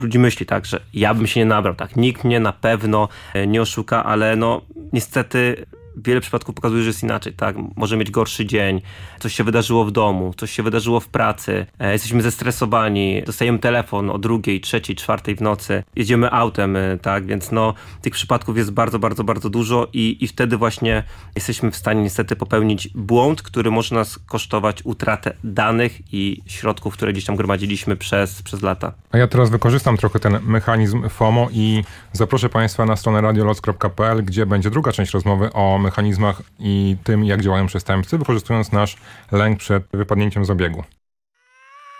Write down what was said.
ludzi myśli, tak, że ja bym się nie nabrał, tak, nikt mnie na pewno nie oszuka, ale no niestety wiele przypadków pokazuje, że jest inaczej, tak? Może mieć gorszy dzień, coś się wydarzyło w domu, coś się wydarzyło w pracy, jesteśmy zestresowani, dostajemy telefon o 2, 3, 4 w nocy, jedziemy autem, tak? Więc no, tych przypadków jest bardzo, bardzo, bardzo dużo i wtedy właśnie jesteśmy w stanie niestety popełnić błąd, który może nas kosztować utratę danych i środków, które gdzieś tam gromadziliśmy przez lata. A ja teraz wykorzystam trochę ten mechanizm FOMO i zaproszę Państwa na stronę radioloc.pl, gdzie będzie druga część rozmowy o mechanizmach i tym, jak działają przestępcy, wykorzystując nasz lęk przed wypadnięciem z obiegu.